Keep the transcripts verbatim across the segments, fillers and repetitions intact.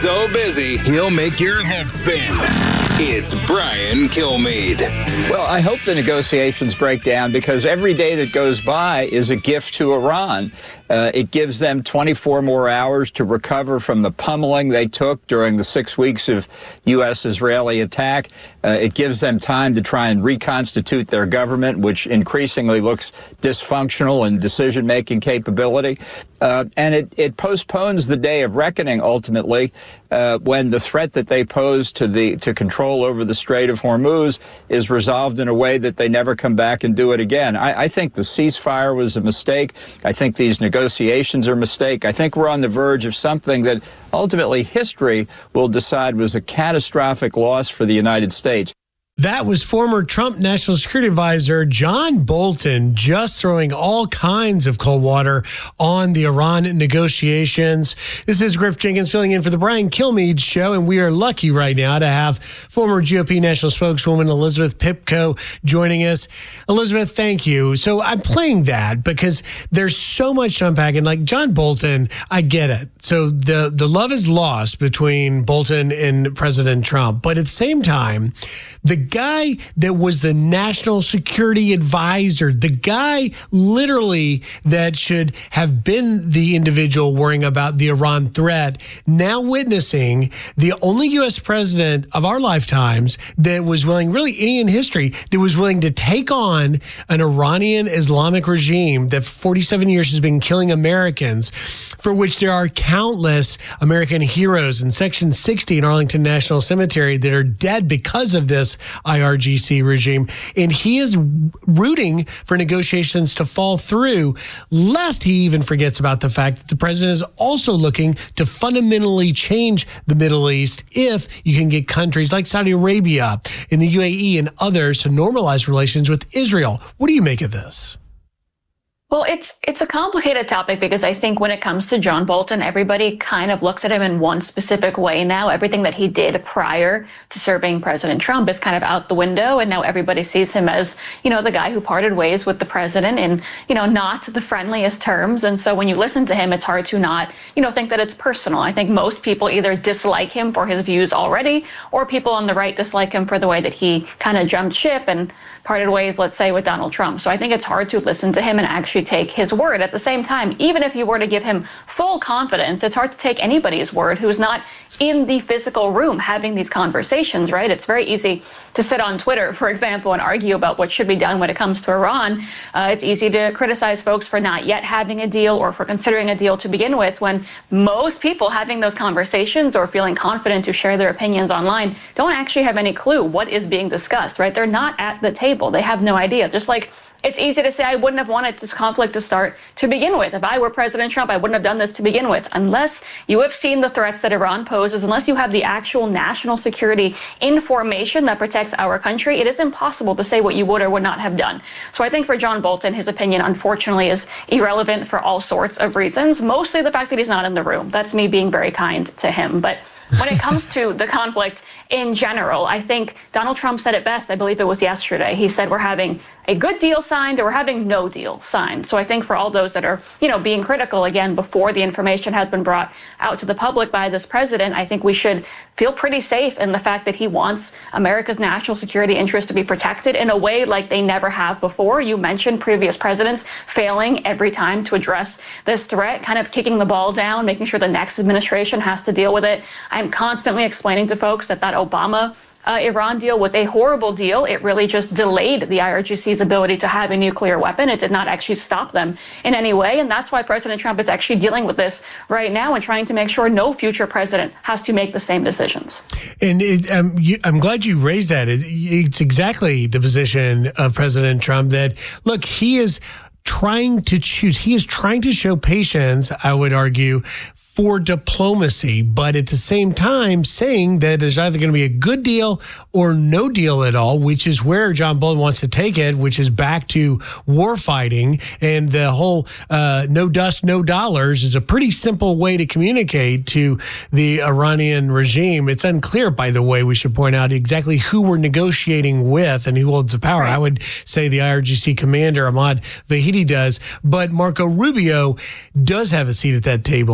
so busy, he'll make your head spin. It's Brian Kilmeade. Well, I hope the negotiations break down because every day that goes by is a gift to Iran. Uh, it gives them twenty-four more hours to recover from the pummeling they took during the six weeks of U S Israeli attack. Uh, it gives them time to try and reconstitute their government, which increasingly looks dysfunctional in decision-making capability. Uh, and it, it postpones the day of reckoning, ultimately, uh, when the threat that they pose to the to control over the Strait of Hormuz is resolved in a way that they never come back and do it again. I, I think the ceasefire was a mistake. I think these negotiations are a mistake. I think we're on the verge of something that ultimately history will decide was a catastrophic loss for the United States. That was former Trump National Security Advisor John Bolton just throwing all kinds of cold water on the Iran negotiations. This is Griff Jenkins filling in for the Brian Kilmeade Show, and we are lucky right now to have former G O P National Spokeswoman Elizabeth Pipko joining us. Elizabeth, thank you. So I'm playing that because there's so much to unpack, and like John Bolton, I get it. So the, the love is lost between Bolton and President Trump, but at the same time, the guy that was the national security advisor, the guy literally that should have been the individual worrying about the Iran threat, now witnessing the only U S president of our lifetimes that was willing, really any in history, that was willing to take on an Iranian Islamic regime that for forty-seven years has been killing Americans, for which there are countless American heroes in Section sixty in Arlington National Cemetery that are dead because of this I R G C regime, and he is rooting for negotiations to fall through, lest he even forgets about the fact that the president is also looking to fundamentally change the Middle East if you can get countries like Saudi Arabia and the U A E and others to normalize relations with Israel. What do you make of this? Well, it's it's a complicated topic because I think when it comes to John Bolton, everybody kind of looks at him in one specific way now. Everything that he did prior to serving President Trump is kind of out the window, and now everybody sees him as, you know, the guy who parted ways with the president in, you know, not the friendliest terms. And so when you listen to him, it's hard to not, you know, think that it's personal. I think most people either dislike him for his views already, or people on the right dislike him for the way that he kind of jumped ship and parted ways, let's say, with Donald Trump. So I think it's hard to listen to him and actually take his word. At the same time, even if you were to give him full confidence, it's hard to take anybody's word who's not in the physical room having these conversations, right? It's very easy to sit on Twitter, for example, and argue about what should be done when it comes to Iran. Uh, it's easy to criticize folks for not yet having a deal or for considering a deal to begin with, when most people having those conversations or feeling confident to share their opinions online don't actually have any clue what is being discussed, right? They're not at the table. They have no idea. Just like it's easy to say, I wouldn't have wanted this conflict to start to begin with. If I were President Trump, I wouldn't have done this to begin with. Unless you have seen the threats that Iran poses, unless you have the actual national security information that protects our country, it is impossible to say what you would or would not have done. So I think for John Bolton, his opinion, unfortunately, is irrelevant for all sorts of reasons. Mostly the fact that he's not in the room. That's me being very kind to him. But when it comes to the conflict in general, I think Donald Trump said it best. I believe it was yesterday. He said we're having a good deal signed or we're having no deal signed. So I think for all those that are, you know, being critical again before the information has been brought out to the public by this president, I think we should feel pretty safe in the fact that he wants America's national security interests to be protected in a way like they never have before. You mentioned previous presidents failing every time to address this threat, kind of kicking the ball down, making sure the next administration has to deal with it. I'm constantly explaining to folks that that Obama Uh, Iran deal was a horrible deal. It really just delayed the I R G C's ability to have a nuclear weapon. It did not actually stop them in any way. And that's why President Trump is actually dealing with this right now and trying to make sure no future president has to make the same decisions. And it, um, you, I'm glad you raised that. It, it's exactly the position of President Trump that, look, he is trying to choose. He is trying to show patience, I would argue, for diplomacy, but at the same time saying that there's either going to be a good deal or no deal at all, which is where John Bolton wants to take it, which is back to war fighting. And the whole uh, no dust, no dollars is a pretty simple way to communicate to the Iranian regime. It's unclear, by the way, we should point out exactly who we're negotiating with and who holds the power. Right. I would say the I R G C commander, Ahmad Vahidi, does, but Marco Rubio does have a seat at that table. He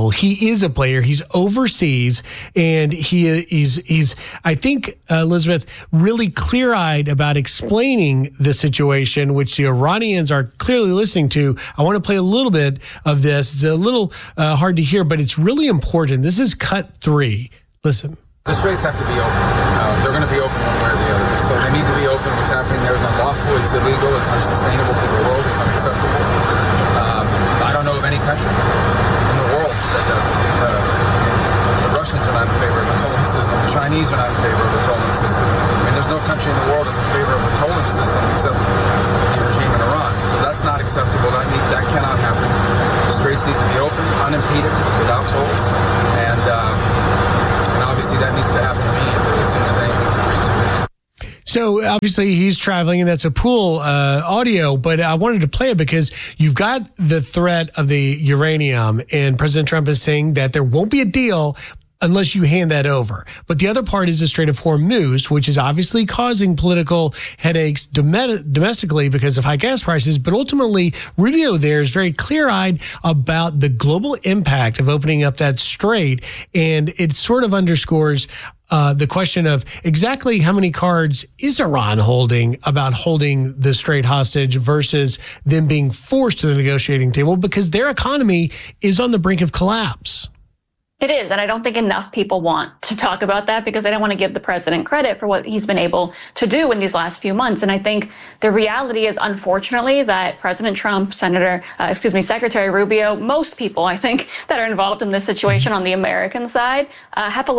is a player. He's overseas, and he he's he's I think uh, Elizabeth really clear-eyed about explaining the situation, which the Iranians are clearly listening to. I want to play a little bit of this. It's a little uh, hard to hear, but it's really important. This is cut three. Listen. The straits have to be open. Uh, they're going to be open one way or the other. So they need to be open. What's happening there is unlawful. It's illegal. It's unsustainable for the world. It's unacceptable. Um, I don't know of any country in the world that does it. Uh, the Russians are not in favor of a tolling system. The Chinese are not in favor of a tolling system. I mean, there's no country in the world that's in favor of a tolling system except the regime in Iran. So that's not acceptable. That need, that cannot happen. The straits need to be open, unimpeded, without tolls, and. Um, Obviously, that needs to happen immediately as soon as anything's agreed to. So obviously he's traveling, and that's a pool uh, audio, but I wanted to play it because you've got the threat of the uranium, and President Trump is saying that there won't be a deal unless you hand that over. But the other part is the Strait of Hormuz, which is obviously causing political headaches dom- domestically because of high gas prices. But ultimately, Rubio there is very clear-eyed about the global impact of opening up that strait. And it sort of underscores uh, the question of exactly how many cards is Iran holding about holding the strait hostage versus them being forced to the negotiating table because their economy is on the brink of collapse. It is, and I don't think enough people want to talk about that because I don't want to give the president credit for what he's been able to do in these last few months. And I think the reality is, unfortunately, that President Trump, Senator, uh, excuse me, Secretary Rubio, most people, I think, that are involved in this situation on the American side uh, have a